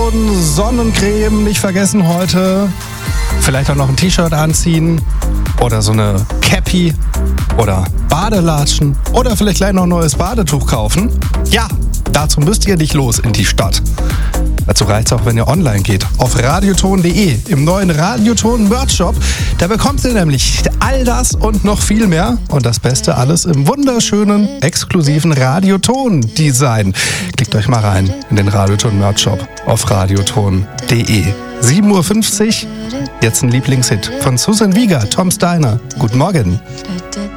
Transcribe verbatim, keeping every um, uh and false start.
Radioton Sonnencreme nicht vergessen heute. Vielleicht auch noch ein T-Shirt anziehen oder so eine Cappy oder Badelatschen oder vielleicht gleich noch ein neues Badetuch kaufen. Ja, dazu müsst ihr nicht los in die Stadt. Dazu reicht es auch, wenn ihr online geht. Auf radioton punkt de im neuen Radioton Merch Shop. Da bekommt ihr nämlich all das und noch viel mehr. Und das Beste alles im wunderschönen, exklusiven Radioton-Design. Klickt euch mal rein in den Radioton Merch Shop auf radioton punkt de. sieben Uhr fünfzig, jetzt ein Lieblingshit von Susan Vega, Tom Steiner. Guten Morgen.